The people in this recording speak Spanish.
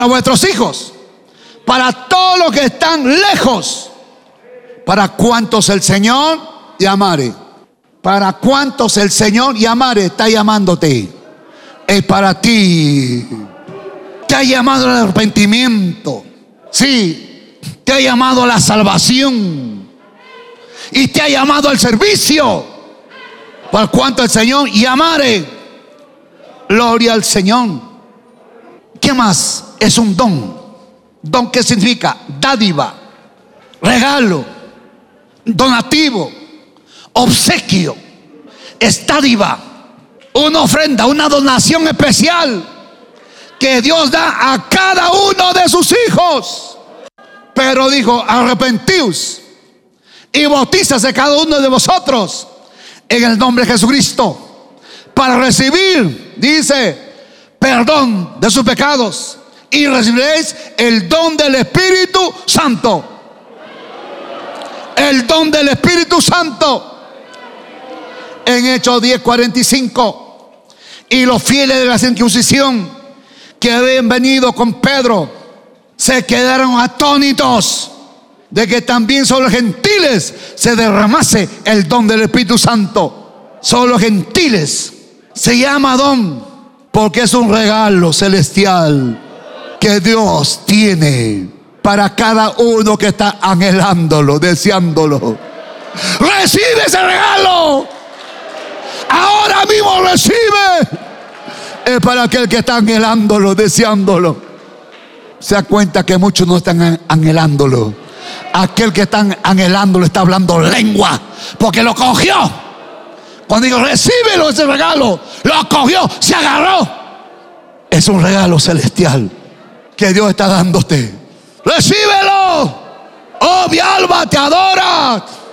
a vuestros hijos, para todos los que están lejos, para cuantos el Señor llamare. Para cuantos el Señor llamare, está llamándote. Es para ti. Te ha llamado al arrepentimiento. Sí, te ha llamado a la salvación. Y te ha llamado al servicio. Para cuanto el Señor llamare. Gloria al Señor. ¿Qué más? Es un don. ¿Don qué significa? Dádiva, regalo, donativo, obsequio, es dádiva, una ofrenda, una donación especial que Dios da a cada uno de sus hijos. Pero dijo: arrepentíos y bautízase cada uno de vosotros en el nombre de Jesucristo para recibir, dice, perdón de sus pecados, y recibiréis el don del Espíritu Santo. El don del Espíritu Santo. En Hechos 10:45, y los fieles de la circuncisión que habían venido con Pedro se quedaron atónitos de que también sobre los gentiles se derramase el don del Espíritu Santo. Sobre los gentiles. Se llama don porque es un regalo celestial que Dios tiene para cada uno que está anhelándolo, deseándolo. Recibe ese regalo. Ahora mismo recibe. Es para aquel que está anhelándolo, deseándolo. Se da cuenta que muchos no están anhelándolo. Aquel que está anhelándolo está hablando lengua, porque lo cogió. Cuando digo recíbelo, ese regalo, lo cogió, se agarró. Es un regalo celestial que Dios está dándote. Recíbelo. Oh, mi alma te adora.